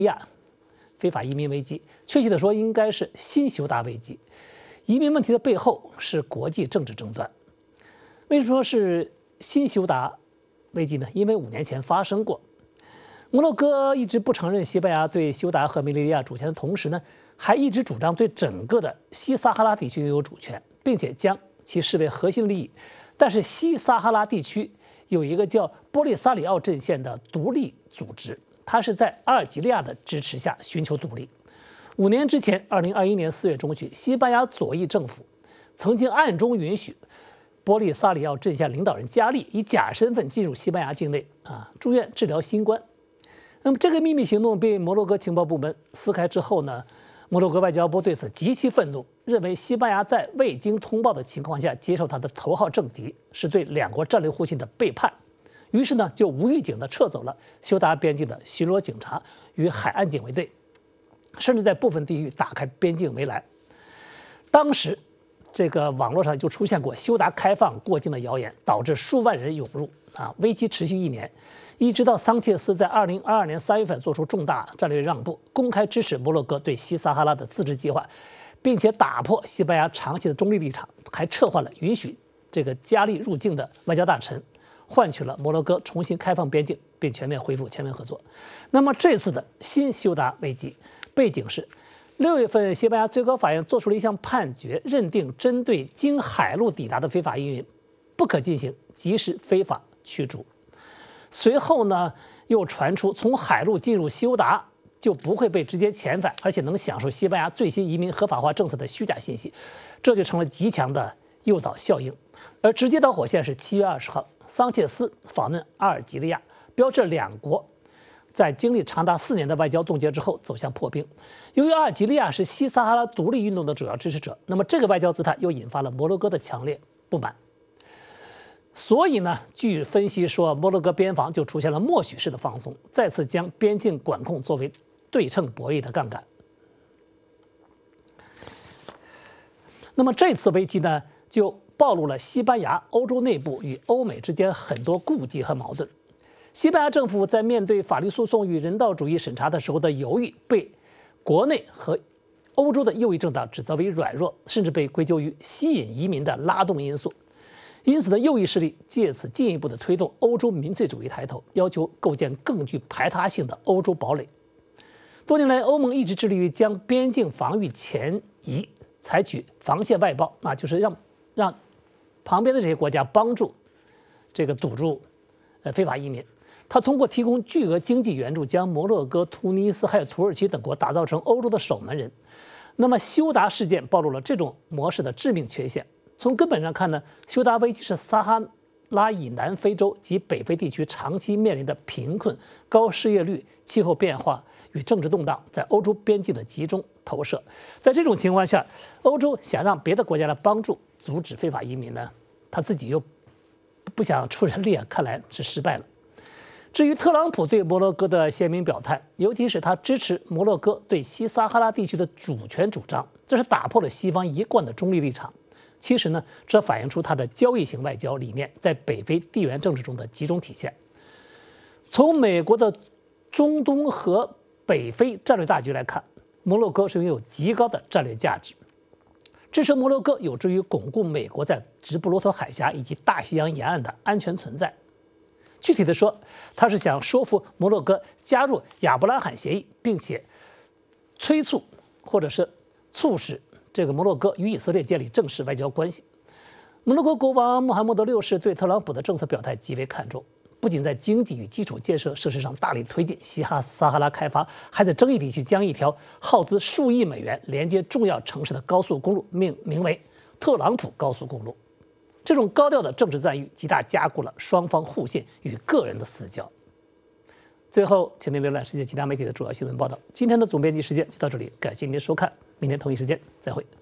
亚非法移民危机，确切的说应该是新休达危机。移民问题的背后是国际政治争端。为什么说是新休达危机呢？因为5年前发生过。摩洛哥一直不承认西班牙对休达和梅利利亚主权的同时呢，还一直主张对整个的西撒哈拉地区拥有主权，并且将其视为核心利益。但是西撒哈拉地区有一个叫波利萨里奥阵线的独立组织，它是在阿尔及利亚的支持下寻求独立。5年之前，2021年4月中旬，西班牙左翼政府曾经暗中允许波利萨里奥阵线领导人加利以假身份进入西班牙境内住院治疗新冠。那么这个秘密行动被摩洛哥情报部门撕开之后呢，摩洛哥外交部对此极其愤怒，认为西班牙在未经通报的情况下接受他的头号政敌，是对两国战略互信的背叛。于是呢，就无预警地撤走了休达边境的巡逻警察与海岸警卫队，甚至在部分地域打开边境围栏。当时这个网络上就出现过休达开放过境的谣言，导致数万人涌入危机持续1年，一直到桑切斯在2022年3月份做出重大战略让步，公开支持摩洛哥对西撒哈拉的自治计划，并且打破西班牙长期的中立立场，还撤换了允许这个加利入境的外交大臣，换取了摩洛哥重新开放边境，并全面恢复全面合作。那么这次的新休达危机背景是6月份西班牙最高法院作出了一项判决，认定针对经海路抵达的非法移民不可进行即时非法驱逐。随后呢，又传出从海路进入休达就不会被直接遣返，而且能享受西班牙最新移民合法化政策的虚假信息，这就成了极强的诱导效应。而直接导火线是7月20号，桑切斯访问阿尔及利亚，标志两国在经历长达4年的外交冻结之后走向破冰。由于阿尔及利亚是西撒哈拉独立运动的主要支持者，那么这个外交姿态又引发了摩洛哥的强烈不满。所以呢，据分析说，摩洛哥边防就出现了默许式的放松，再次将边境管控作为对称博弈的杠杆。那么这次危机呢，就暴露了西班牙欧洲内部与欧美之间很多顾忌和矛盾。西班牙政府在面对法律诉讼与人道主义审查的时候的犹豫，被国内和欧洲的右翼政党指责为软弱，甚至被归咎于吸引移民的拉动因素。因此呢，右翼势力借此进一步的推动欧洲民粹主义抬头，要求构建更具排他性的欧洲堡垒。多年来，欧盟一直致力于将边境防御前移，采取防线外包，就是让旁边的这些国家帮助这个堵住非法移民。他通过提供巨额经济援助，将摩洛哥、突尼斯还有土耳其等国打造成欧洲的守门人。那么休达事件暴露了这种模式的致命缺陷。从根本上看呢，休达危机是撒哈拉以南非洲及北非地区长期面临的贫困、高失业率、气候变化与政治动荡在欧洲边境的集中投射。在这种情况下，欧洲想让别的国家来帮助阻止非法移民呢，他自己又不想出人力，看来是失败了。至于特朗普对摩洛哥的鲜明表态，尤其是他支持摩洛哥对西撒哈拉地区的主权主张，这是打破了西方一贯的中立立场。其实呢，这反映出他的交易型外交理念在北非地缘政治中的集中体现。从美国的中东和北非战略大局来看，摩洛哥是拥有极高的战略价值。支持摩洛哥有助于巩固美国在直布罗陀海峡以及大西洋沿岸的安全存在。具体的说，他是想说服摩洛哥加入亚伯拉罕协议，并且催促或者是促使这个摩洛哥与以色列建立正式外交关系。摩洛哥国王穆罕默德6世对特朗普的政策表态极为看重，不仅在经济与基础建设设施上大力推进西撒哈拉开发，还在争议地区将一条耗资数亿美元连接重要城市的高速公路命名为特朗普高速公路。这种高调的政治赞誉极大加固了双方互信与个人的私交。最后，请您浏览世界其他媒体的主要新闻报道。今天的总编辑时间就到这里，感谢您的收看，明天同一时间再会。